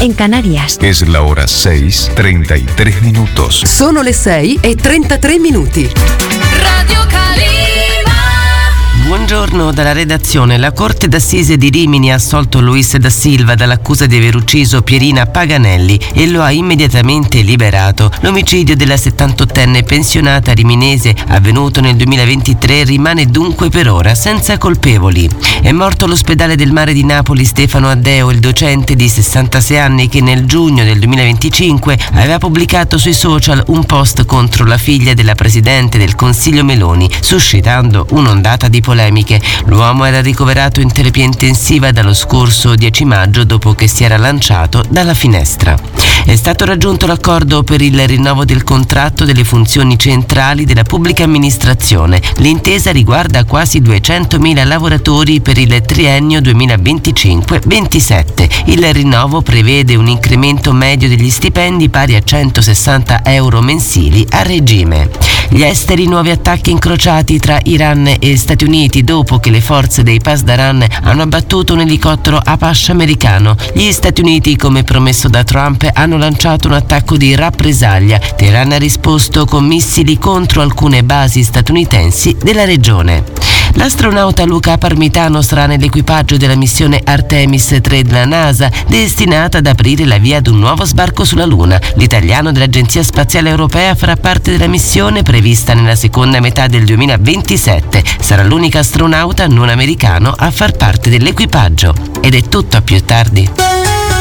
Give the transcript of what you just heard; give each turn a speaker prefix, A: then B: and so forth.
A: en Canarias.
B: Es la hora 6:33.
C: Sono le 6:33.
D: Radio Calima.
E: Buongiorno dalla redazione. La Corte d'Assise di Rimini ha assolto Luis da Silva dall'accusa di aver ucciso Pierina Paganelli e lo ha immediatamente liberato. L'omicidio della 78enne pensionata riminese, avvenuto nel 2023, rimane dunque per ora senza colpevoli. È morto all'ospedale del Mare di Napoli Stefano Addeo, il docente di 66 anni che nel giugno del 2025 aveva pubblicato sui social un post contro la figlia della Presidente del Consiglio Meloni, suscitando un'ondata di polemiche. L'uomo era ricoverato in terapia intensiva dallo scorso 10 maggio dopo che si era lanciato dalla finestra. È stato raggiunto l'accordo per il rinnovo del contratto delle funzioni centrali della pubblica amministrazione. L'intesa riguarda quasi 200.000 lavoratori per il triennio 2025-27. Il rinnovo prevede un incremento medio degli stipendi pari a 160 euro mensili a regime. Gli esteri, nuovi attacchi incrociati tra Iran e Stati Uniti dopo che le forze dei Pasdaran hanno abbattuto un elicottero Apache americano. Gli Stati Uniti, come promesso da Trump, hanno lanciato un attacco di rappresaglia. Teheran ha risposto con missili contro alcune basi statunitensi della regione. L'astronauta Luca Parmitano sarà nell'equipaggio della missione Artemis 3 della NASA, destinata ad aprire la via ad un nuovo sbarco sulla Luna. L'italiano dell'Agenzia Spaziale Europea farà parte della missione prevista nella seconda metà del 2027. Sarà l'unico astronauta non americano a far parte dell'equipaggio. Ed è tutto, a più tardi.